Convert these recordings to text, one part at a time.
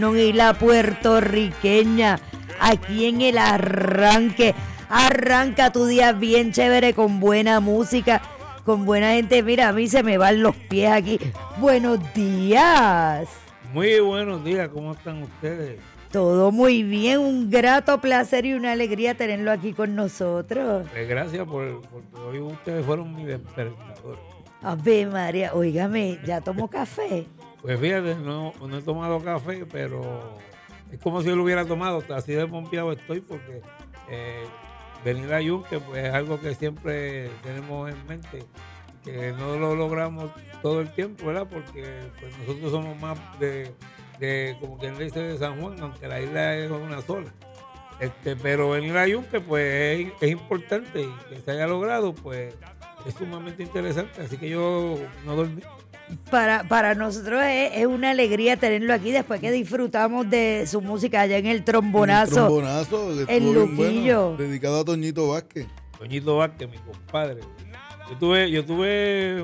Y la puertorriqueña, aquí en el arranque. Arranca tu día bien chévere, con buena música, con buena gente. Mira, a mí se me van los pies aquí. Buenos días. Muy buenos días, ¿cómo están ustedes? Todo muy bien, un grato placer y una alegría tenerlo aquí con nosotros. Gracias porque hoy ustedes fueron mi despertador. Ave María, óigame, ¿ya tomó café? Pues fíjate, no he tomado café, pero es como si lo hubiera tomado, así de pompeado estoy porque venir a Yunque pues es algo que siempre tenemos en mente, que no lo logramos todo el tiempo, ¿verdad? Porque pues nosotros somos más de como quien dice, de San Juan, aunque la isla es una sola. Pero venir a Yunque pues es importante, y que se haya logrado pues es sumamente interesante, así que yo no dormí. Para nosotros es una alegría tenerlo aquí después que disfrutamos de su música allá en el Trombonazo. En Luquillo. Bueno, dedicado a Toñito Vázquez. Toñito Vázquez, mi compadre. Yo tuve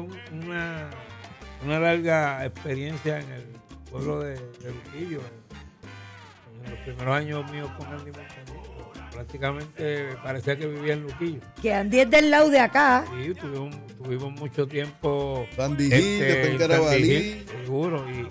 una larga experiencia en el pueblo de Luquillo. En los primeros años míos con Andy Montañez. Prácticamente parecía que vivía en Luquillo. Que Andy es del lado de acá. Sí, tuvimos mucho tiempo Sandy Hill, después en Carabalí. Seguro, y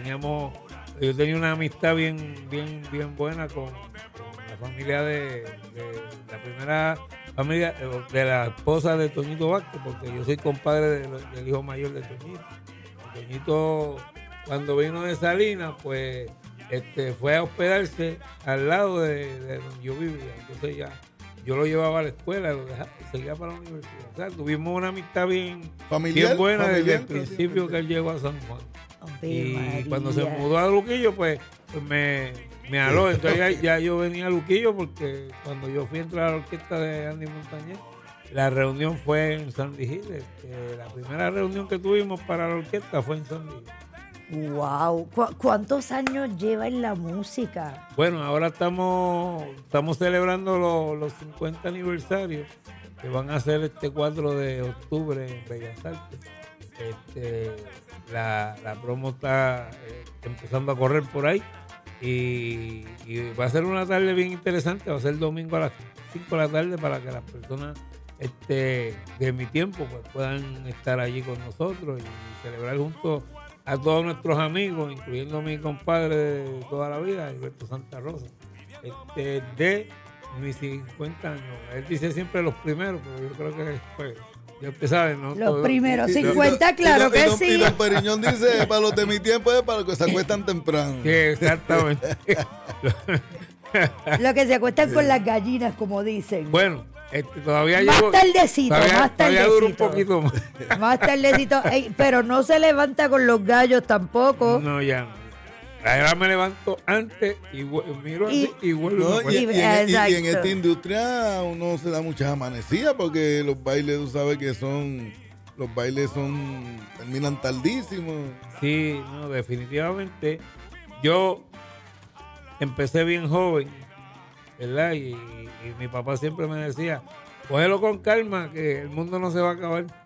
yo tenía una amistad bien buena con la familia de la primera familia de la esposa de Toñito Vázquez, porque yo soy compadre del hijo mayor de Toñito. Toñito, cuando vino de Salinas, pues fue a hospedarse al lado de donde yo vivía. Entonces ya yo lo llevaba a la escuela, lo dejaba y seguía para la universidad. O sea, tuvimos una amistad bien buena desde el principio que él llegó a San Juan. Y María. Cuando se mudó a Luquillo, pues me aló. Entonces ya yo venía a Luquillo porque cuando yo fui a entrar a la orquesta de Andy Montañez, la reunión fue en Sandy Hill. La primera reunión que tuvimos para la orquesta fue en Sandy Hill. Wow, ¿cuántos años lleva en la música? Bueno, ahora estamos celebrando los 50 aniversarios que van a ser este 4 de octubre en Bellas Artes. La promo está empezando a correr por ahí y va a ser una tarde bien interesante. Va a ser domingo a las 5 de la tarde para que las personas de mi tiempo pues puedan estar allí con nosotros y celebrar juntos a todos nuestros amigos, incluyendo a mi compadre de toda la vida, Alberto Santa Rosa, de mis 50 años. Él dice siempre los primeros, pero yo creo que pues, ya usted sabe, ¿no? Los primeros 50, claro que sí. Y don Periñón dice, para los de mi tiempo es para los que se acuestan temprano. Sí, exactamente. Los que se acuestan con las gallinas, como dicen. Bueno, todavía más llevo, tardecito, todavía dura un poquito más. Más tardecito, pero no se levanta con los gallos tampoco. No, ya no. Ahora me levanto antes y miro así y vuelvo. No, y en esta industria uno se da muchas amanecidas porque los bailes, tú sabes que terminan tardísimos. Sí, no, definitivamente. Yo empecé bien joven, ¿verdad? Y mi papá siempre me decía, cógelo con calma, que el mundo no se va a acabar.